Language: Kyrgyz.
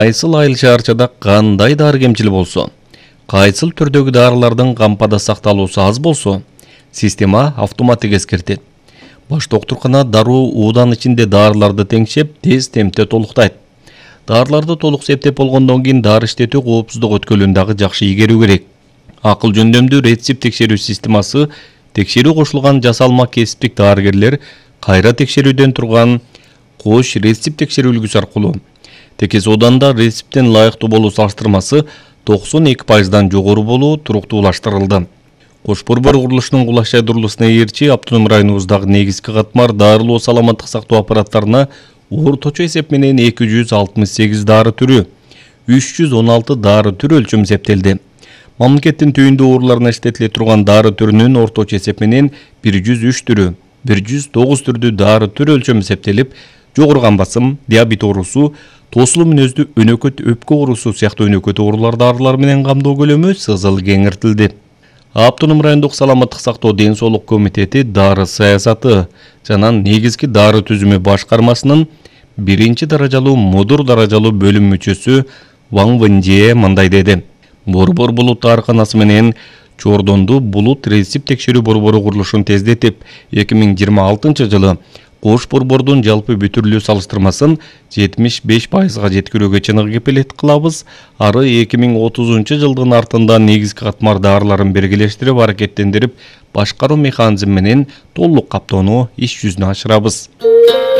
Кайсыл айыл шаарчада кандай дары кемчил болсо, кайсыл түрдөгү дарылардын кампада сакталуусу аз болсо, система автоматтык эскертет. Баш доктуркана дароо уудан ичинде дарыларды теңшеп, тез темпте толуктайт. Дарыларды толук септеп болгондон кийин дары иштетүү коопсуздук өткөлүн дагы жакшы ийгерүү керек. Акыл жөндөмдүү рецепт текшерүү системасы текшерүү кошулган жасалма кесиптик дарыгерлер кайра текшерүүдөн турган кош рецепт текшерүү үлгүсү аркылуу Текес оданда рецептен лайыктуу болуу салыштырмасы 92%дан жогору болуу туруктуулаштырылды. Кош борбор курулушунун кулаш жайдырылуусуна ээрчи автоном районубуздагы негизги катмар дарылоо саламаттык сактоо аппараттарына орточо эсеп менен 268 дары түрү, 316 дары түрү өлчөм эсептелди. Мамлекеттин түйүндүү ооруларына иштетиле турган дары түрүнүн орточо эсеп менен 103 түрү, 109 түрдүү дары түрү өлчөм эсептелип, жогору кан басым, диабет оорусу, тосулуу мүнөздүү өнөкөт өпкө оорусу сыяктуу өнөкөт оорулар дарылар менен камдоо көлөмү сызыл кеңиртилди. Автоном райондук саламаттык сактоо ден соолук комитети дары саясаты жана негизги дары түзүмү башкармасынын 1-даражалуу мудур даражалуу бөлүм мүчөсү Ван Вэнжие мындай деди. Борбор булут дарыканасы менен Чордонду булут рецепт текшерүү борбору курулушун тездетип, 2026 жылы Кош борбордун жалпы бүтүрүлүү салыштырмасын 75%га жеткирүүгө чыныгы кепилет кылабыз. Ары 2030 жылдын артында негизги катмар дарыларын бергилештирип, аракеттендирип, башкаруу механизми менен толук каптоону иш жүзүнө ашырабыз.